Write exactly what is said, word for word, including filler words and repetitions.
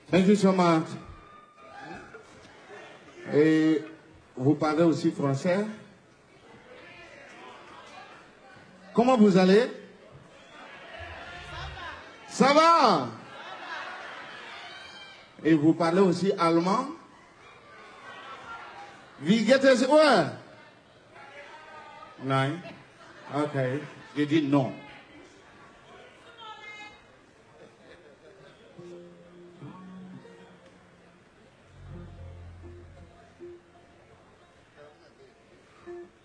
Thank you so much. Et vous parlez aussi français? Comment vous allez? Ça va? Et vous parlez aussi allemand? Wie geht es? Ouais. Non. Ok. Je dis non.